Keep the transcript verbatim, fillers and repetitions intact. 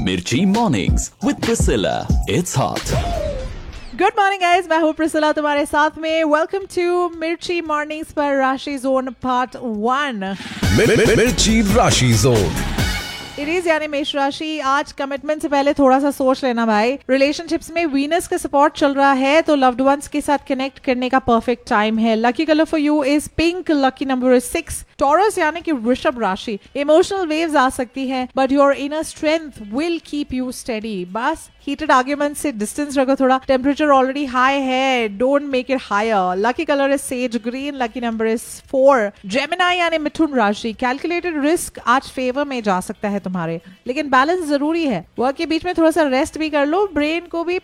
Mirchi Mornings with Priscilla. It's hot. Good morning guys, मैं हूँ Priscilla तुम्हारे साथ में. वेलकम टू मिर्ची मॉर्निंग्स पर राशि जोन पार्ट वन. मिर्ची राशि जोन. इट इज यानी मेष राशि. आज कमिटमेंट से पहले थोड़ा सा सोच लेना भाई. रिलेशनशिप्स में वीनस का सपोर्ट चल रहा है तो लव्ड वंस के साथ कनेक्ट करने का परफेक्ट टाइम है. Lucky colour for you is pink. Lucky number is six. Taurus यानी कि वृषभ राशि. इमोशनल वेव्स आ सकती है but your inner strength will keep you steady. बस हीटेड आर्ग्यूमेंट से डिस्टेंस रखो थोड़ा. टेम्परेचर ऑलरेडी हाई है, don't make it higher. Lucky colour is sage green. Lucky number is four. Gemini यानी मिथुन राशि. कैलकुलेटेड रिस्क आज फेवर में जा सकता है तुम्हारे, लेकिन बैलेंस जरूरी है. वर्क के बीच में थोड़ा सा रेस्ट भी कर लो. ब्रेन को भी